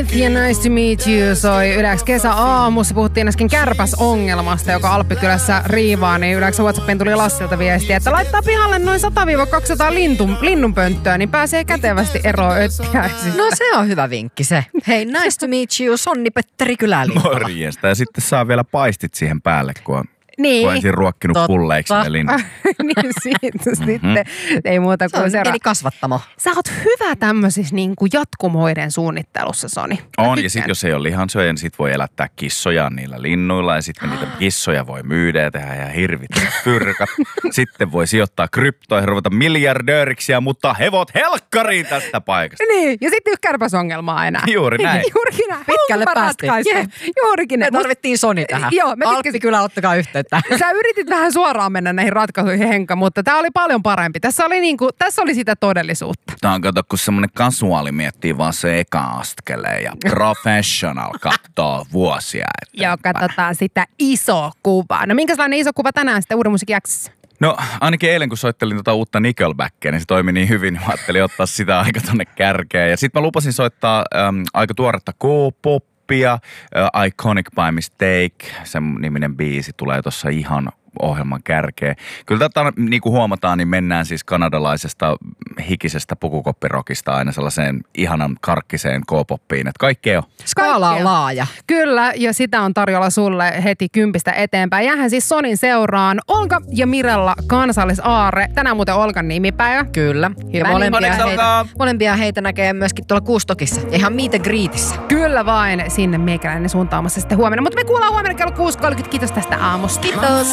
ja Nice to Meet You soi Ylex kesäaamussa. Puhuttiin äsken kärpäsongelmasta, joka Alppikylässä riivaa, niin Ylex WhatsAppiin tuli Lassilta viestiä, että laittaa pihalle noin 100-200 linnunpönttöä, niin pääsee kätevästi eroon öttiäisiin. No se on hyvä vinkki se. Hei, nice to meet you, Sonni-Petteri Kylälinkola. Morjesta. Ja sitten saa vielä paistit siihen päälle, kun on ensin ruokkinut Totta. pulleiksi ne linnut. Niin siitä sitten ei muuta kuin se on eli kasvattamo. Sä oot hyvä tämmöisissä niin kuin jatkumoiden suunnittelussa, Soni. On, ja sitten jos ei ole lihansyöjä, niin sit voi elättää kissoja niillä linnuilla, ja sitten niitä kissoja voi myydä ja tehdä ihan hirvit pyrkat. Sitten voi sijoittaa kryptoihin, ruveta miljardööriksi ja muuttaa hevot helkkariin tästä paikasta. Niin, ja sitten kärpäsongelmaa enää. Juuri näin. Juurikin näin. Pitkälle päästiin. Juurikin näin. Me tarvittiin Soni tähän. Joo, Alppikylä, ottakaa yhteyttä. Sä yritit vähän suoraan mennä näihin ratkaisuihin, Henkka, mutta tää oli paljon parempi. Tässä oli sitä todellisuutta. Tää on kato, kun semmonen kasuaali miettii vaan se eka askeleen ja professional kattoo vuosia. Joo, katsotaan sitä iso kuvaa. No minkälainen iso kuva tänään sitten Uuden musiikkijaksossa? No ainakin eilen, kun soittelin uutta Nickelbackia, niin se toimi niin hyvin, niin mä ajattelin ottaa sitä aika tonne kärkeen. Ja sitten mä lupasin soittaa aika tuoretta K-poppia, Iconic by Mistake, sen niminen biisi tulee tuossa ihan ohjelman kärkeen. Kyllä tätä niin kuin huomataan, niin mennään siis kanadalaisesta hikisestä pukukoppirokista aina sellaiseen ihanan karkkiseen K-poppiin, että kaikkea on. Skaala on laaja. Kyllä, ja sitä on tarjolla sulle heti 10 eteenpäin. Jäähän siis Sonin seuraan. Olga ja Mirella kansallisaarre. Tänään muuten Olgan nimipäivä. Kyllä. Ja molempia heitä näkee myöskin tuolla Kuustokissa. Ja ihan meet and greetissä. Kyllä vain, sinne meikäläinen suuntaamassa sitten huomenna. Mutta me kuullaan huomenna kello 6.30. Kiitos tästä aamusta. Kiitos.